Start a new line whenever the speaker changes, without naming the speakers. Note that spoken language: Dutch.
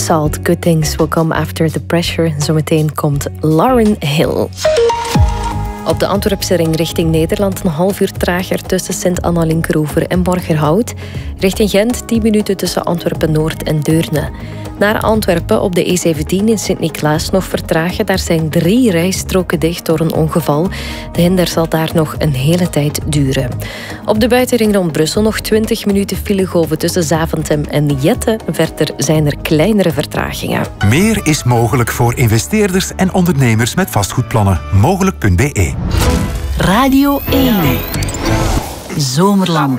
Salt, Good Things Will Come After the Pressure. Zometeen komt Lauryn Hill. Op de Antwerpse ring richting Nederland een half uur trager tussen Sint-Anna-Linkeroever en Borgerhout. Richting Gent 10 minuten tussen Antwerpen-Noord en Deurne. Naar Antwerpen op de E17 in Sint-Niklaas nog vertragen. Daar zijn 3 rijstroken dicht door een ongeval. De hinder zal daar nog een hele tijd duren. Op de buitenring rond Brussel nog 20 minuten filegolven tussen Zaventem en Jette. Verder zijn er kleinere vertragingen.
Meer is mogelijk voor investeerders en ondernemers met vastgoedplannen. Mogelijk.be.
Radio 1. Zomerland.